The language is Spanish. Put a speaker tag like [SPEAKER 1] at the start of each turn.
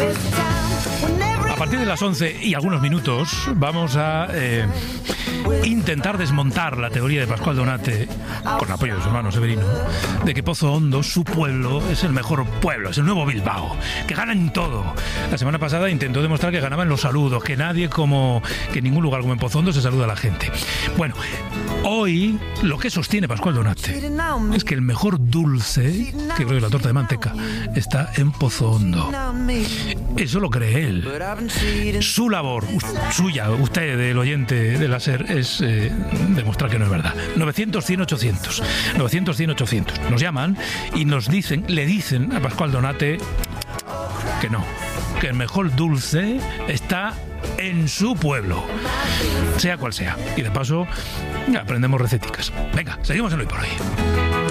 [SPEAKER 1] A partir de las 11 y algunos minutos vamos a intentar desmontar la teoría de Pascual Donate, con apoyo de su hermano Severino, de que Pozo Hondo, su pueblo, es el mejor pueblo, es el nuevo Bilbao, que gana en todo. La semana pasada intentó demostrar que ganaba en los saludos, que en ningún lugar como en Pozo Hondo se saluda a la gente. Bueno, hoy lo que sostiene Pascual Donate es que el mejor dulce, que creo que es la torta de manteca, está en Pozo Hondo. Eso lo cree él. Su labor, suya, usted, del oyente de la SER, es demostrar que no es verdad. 900-100-800. 900-100-800. Nos llaman y le dicen a Pascual Donate que no, que el mejor dulce está en su pueblo, sea cual sea. Y de paso, aprendemos receticas. Venga, seguimos en Hoy por Hoy.